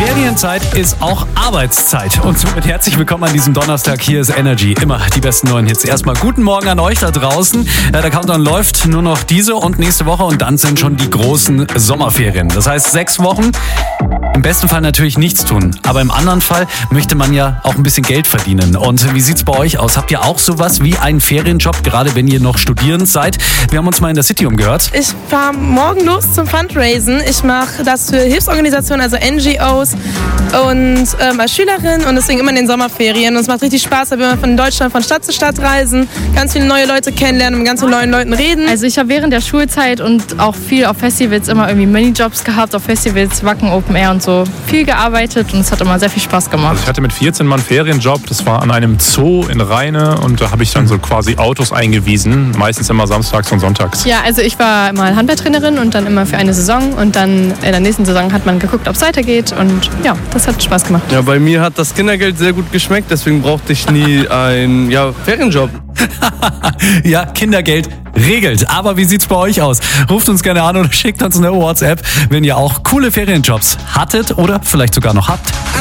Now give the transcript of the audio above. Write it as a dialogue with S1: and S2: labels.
S1: Ferienzeit ist auch Arbeitszeit. Und somit herzlich willkommen an diesem Donnerstag. Hier ist Energy. Immer die besten neuen Hits. Erstmal guten Morgen an euch da draußen. Der Countdown läuft nur noch diese und nächste Woche und dann sind schon die großen Sommerferien. Das heißt 6 Wochen. Im besten Fall natürlich nichts tun. Aber im anderen Fall möchte man ja auch ein bisschen Geld verdienen. Und wie sieht's bei euch aus? Habt ihr auch sowas wie einen Ferienjob, gerade wenn ihr noch studierend seid? Wir haben uns mal in der City umgehört.
S2: Ich fahre morgen los zum Fundraisen. Ich mache das für Hilfsorganisationen, also NGOs und als Schülerin und deswegen immer in den Sommerferien. Und es macht richtig Spaß, weil wir von Deutschland von Stadt zu Stadt reisen, ganz viele neue Leute kennenlernen, mit ganz vielen neuen Leuten reden.
S3: Also ich habe während der Schulzeit und auch viel auf Festivals immer irgendwie Minijobs gehabt, auf Festivals, Wacken, Open Air und so viel gearbeitet und es hat immer sehr viel Spaß gemacht.
S4: Also ich hatte mit 14 mal einen Ferienjob, das war an einem Zoo in Rheine und da habe ich dann so quasi Autos eingewiesen, meistens immer samstags und sonntags.
S3: Ja, also ich war mal Handballtrainerin und dann immer für eine Saison und dann in der nächsten Saison hat man geguckt, ob es weitergeht und ja, das hat Spaß gemacht.
S5: Ja, bei mir hat das Kindergeld sehr gut geschmeckt, deswegen brauchte ich nie einen Ferienjob.
S1: Ja, Kindergeld regelt. Aber wie sieht's bei euch aus? Ruft uns gerne an oder schickt uns eine WhatsApp, wenn ihr auch coole Ferienjobs hattet oder vielleicht sogar noch habt.